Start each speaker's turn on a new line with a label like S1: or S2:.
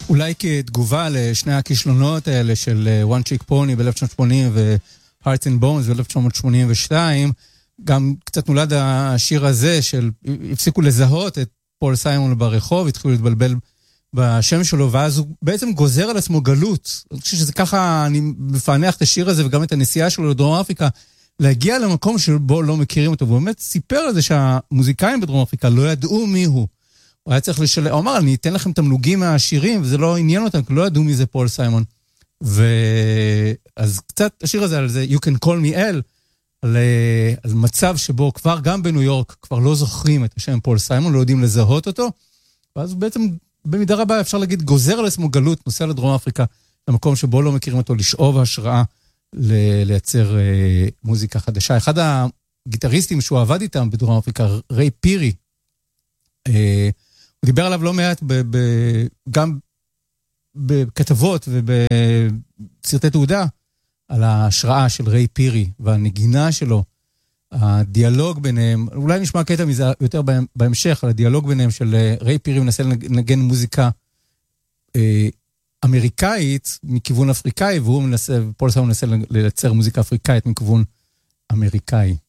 S1: אולי כתגובה לשני הכישלונות האלה של One Chick Pony ב-1980 ו-Hearts and Bones ב-1982, גם קצת נולד השיר הזה של הפסיקו לזהות את פול סיימון ברחוב, התחילו להתבלבל בשם שלו, ואז הוא בעצם גוזר על עצמו גלות. אני חושב שזה ככה, אני מפענח את השיר הזה וגם את הנסיעה שלו לדרום אפריקה, להגיע למקום שבו לא מכירים אותו, והוא באמת סיפר על זה שהמוזיקאים בדרום אפריקה לא ידעו מי הוא. הוא היה צריך לשלם, הוא אמר, אני אתן לכם תמלוגים מהשירים, וזה לא עניין אותם, כי לא ידעו מי זה פול סיימון. אז קצת השיר הזה על זה, You Can Call Me Al, על מצב שבו כבר גם בניו יורק, כבר לא זוכרים את השם פול סיימון, לא יודעים לזהות אותו, ואז בעצם במידה רבה אפשר להגיד, גוזר על עצמו גלות, נוסע לדרום אפריקה, למקום שבו לא מכירים אותו, לשאוב השראה, לייצר מוזיקה חדשה. אחד הגיטריסטים שהוא עבד איתם בדרום אפריקה, ריי פירי, הוא דיבר עליו לא מעט גם בכתבות ובסרטי תעודה, על ההשראה של ריי פירי והנגינה שלו, הדיאלוג ביניהם, אולי נשמע קטע מזה יותר בהמשך, על הדיאלוג ביניהם של ריי פירי מנסה לנגן מוזיקה אמריקאית מכיוון אפריקאי, והוא מנסה, פול סיימון מנסה לייצר מוזיקה אפריקאית מכיוון אמריקאי.